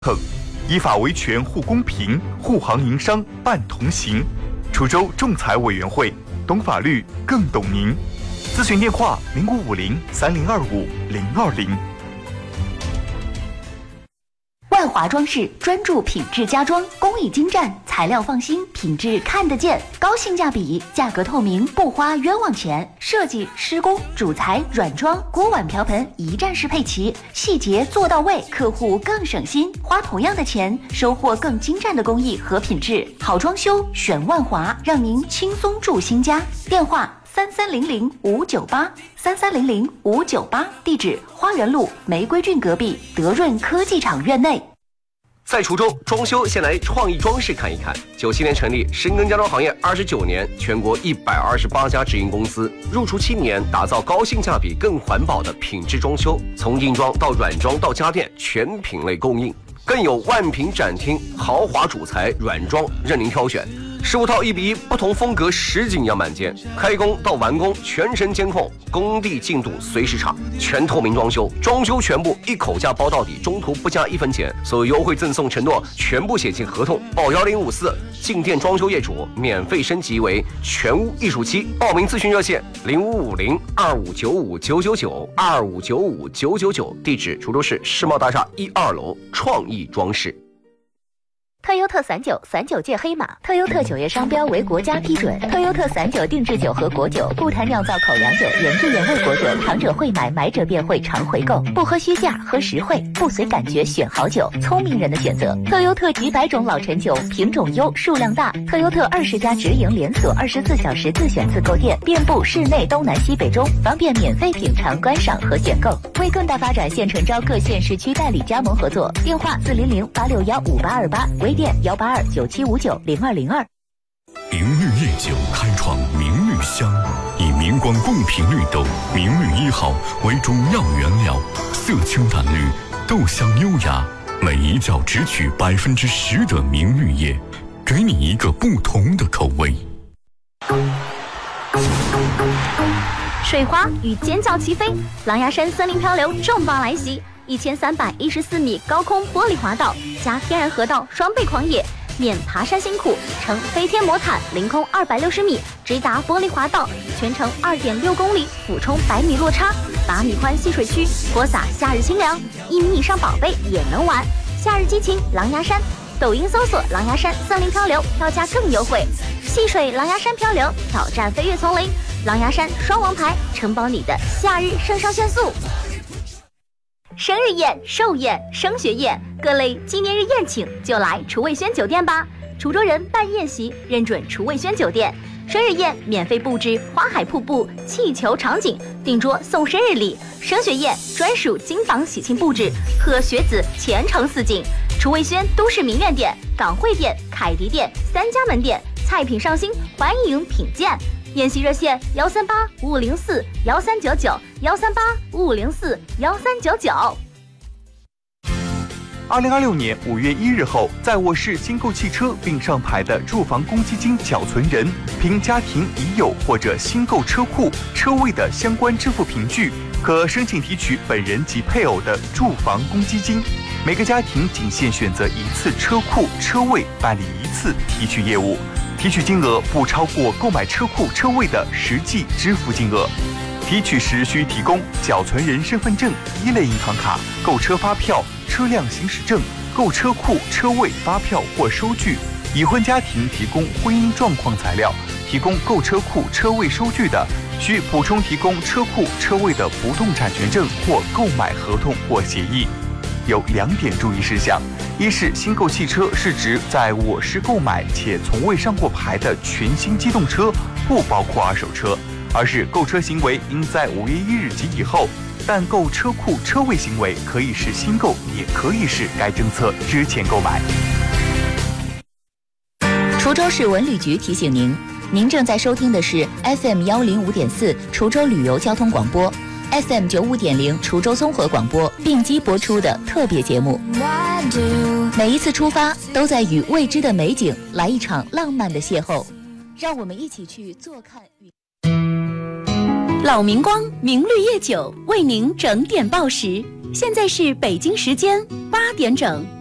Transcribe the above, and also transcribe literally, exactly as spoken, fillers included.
衡，依法维权护公平，护行营商办同行。滁州仲裁委员会，懂法律更懂您。咨询电话：零五五零三零二五零二零。 万华装饰专注品质家装，工艺精湛，材料放心，品质看得见，高性价比，价格透明，不花冤枉钱。设计、施工、主材、软装、锅碗瓢盆一站式配齐，细节做到位，客户更省心。花同样的钱，收获更精湛的工艺和品质。好装修选万华，让您轻松住新家。电话：三三零零五九八，三三零零五九八。地址：花园路玫瑰郡隔壁德润科技厂院内。 在滁州装修，先来创意装饰看一看。九七年成立，深耕家装行业二十九年，全国一百二十八家直营公司，入驻七年，打造高性价比、更环保的品质装修，从硬装到软装到家电，全品类供应，更有万品展厅，豪华主材、软装任您挑选。十五套一比一不同风格实景样板间，开工到完工全程监控，工地进度随时查，全透明装修，装修全部一口价包到底，中途不加一分钱，所有优惠赠送承诺全部写进合同。报幺零五四，进店装修业主免费升级为全屋艺术漆。报名咨询热线零五五零二五九五九九九二五九五九九九，地址滁州市世贸大厦一二楼创意装饰。 特优特散酒，散酒界黑马。特优特酒业商标为国家批准。特优特散酒定制酒和果酒，不谈酿造口粮酒、原汁原味果酒，糖者会买，买者便会常回购。不喝虚价，喝实惠，不随感觉选好酒，聪明人的选择。特优特几百种老陈酒，品种优，数量大。特优特二十家直营连锁，二十四小时自选自购店，遍布市内东南西北中，方便免费品尝、观赏和选购。为更大发展，现诚招各县市区代理加盟合作。电话：四零零八六幺五八二八。微店幺八二九七五九零二零二。 明绿夜酒开创明绿香，以明光贡品绿豆明绿一号为主要原料，色清淡绿，豆香优雅，每一窖只取百分之十的明绿叶，给你一个不同的口味。 水花与尖叫齐飞，狼牙山森林漂流重磅来袭。一千三百一十四米高空玻璃滑道加天然河道双倍狂野，免爬山辛苦，乘飞天魔毯凌空二百六十米直达玻璃滑道，全程二点六公里，俯冲百米落差，八米宽戏水区，播撒夏日清凉，一米以上宝贝也能玩。夏日激情狼牙山，抖音搜索狼牙山森林漂流，票价更优惠。戏水狼牙山漂流，挑战飞越丛林，狼牙山双王牌，承包你的夏日肾上腺素。生日宴、寿宴、升学宴，各类纪念日宴请就来楚味轩酒店吧。滁州人办宴席认准楚味轩酒店，生日宴免费布置花海瀑布、气球场景，订桌送生日礼；升学宴专属金榜喜庆布置，贺学子前程似锦。楚味轩都市名苑店、港汇店、凯迪店三家门店，菜品上新，欢迎品鉴。宴席热线幺三八五五零四幺三九九幺三八五五零四幺三九九。 二零二六年五月一日后，在我市新购汽车并上牌的住房公积金缴存人，凭家庭已有或者新购车库车位的相关支付凭据，可申请提取本人及配偶的住房公积金。每个家庭仅限选择一次车库车位办理一次提取业务，提取金额不超过购买车库车位的实际支付金额。提取时需提供缴存人身份证、一类银行卡、购车发票、车辆行驶证、购车库车位发票或收据。已婚家庭提供婚姻状况材料，提供购车库车位收据的，需补充提供车库车位的不动产权证或购买合同或协议。有两点注意事项：一是新购汽车是指在我市购买且从未上过牌的全新机动车，不包括二手车；二是购车行为应在五月一日及以后，但购车库车位行为可以是新购，也可以是该政策之前购买。 滁州市文旅局提醒您，您正在收听的是 F M 幺零五点四滁州旅游交通广播。F M 九五点零滁州综合广播并机播出的特别节目，每一次出发都在与未知的美景来一场浪漫的邂逅，让我们一起去坐看与。 老明光明绿夜酒为您整点报时，现在是北京时间八点整。